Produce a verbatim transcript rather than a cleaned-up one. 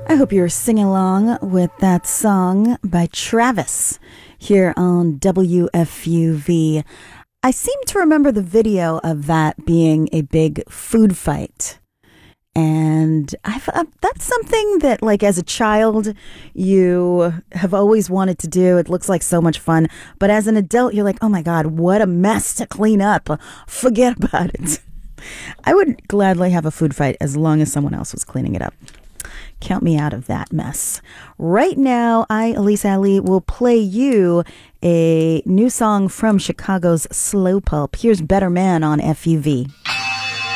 I hope you're singing along with that song by Travis here on W F U V. I seem to remember the video of that being a big food fight. And I've, uh, that's something that, like, as a child, you have always wanted to do. It looks like so much fun. But as an adult, you're like, oh my God, what a mess to clean up. Forget about it. I would gladly have a food fight as long as someone else was cleaning it up. Count me out of that mess. Right now, I, Elise Ali, will play you a new song from Chicago's Slow Pulp. Here's Better Man on F U V.